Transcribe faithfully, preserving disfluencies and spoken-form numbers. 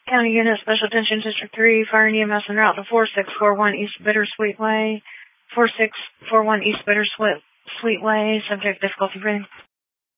County Unit Special Attention District three, Fire and E M S en route to four six four one East Bittersweet Way, four six four one East Bittersweet Way, subject difficulty breathing.